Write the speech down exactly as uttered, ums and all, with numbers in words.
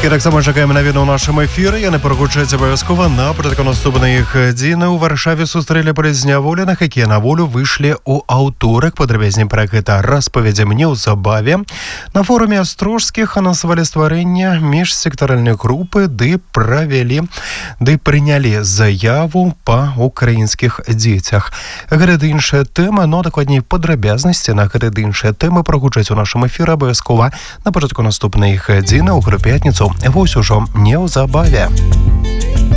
І так само чекаємо на відео в нашому ефірі. Я не переключаюся обов'язково на початку наступних дін. У Варшаві зустріли полізня воляних, які на волю вийшли у аўторак. Падрабязней пра гэта распавядзем неўзабаве. На форуме Астрожскіх анансавалі стварэнне міжсектаральнай групы, ды правялі, ды прынялі заяву па украінскіх дзецях. Гэта ды іншая тэма, но дакладней падрабязнасці на гэта ды іншыя тэмы прагучаць у нашым эфіры абавязкова на початку наступных дзін у групе «Пятніцу». Вось ужо неўзабаве.